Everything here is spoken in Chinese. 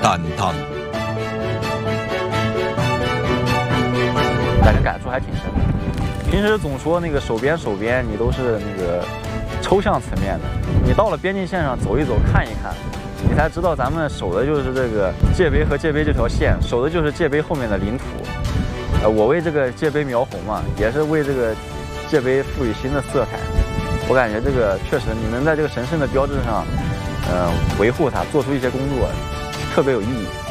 担当。 感触还挺深的。平时总说那个守边，你都是那个抽象层面的。你到了边境线上走一走、看一看，你才知道咱们守的就是这个界碑和界碑这条线，守的就是界碑后面的领土。我为这个界碑描红嘛，也是为这个界碑赋予新的色彩。我感觉这个确实，你能在这个神圣的标志上，维护它，做出一些工作，特别有意义。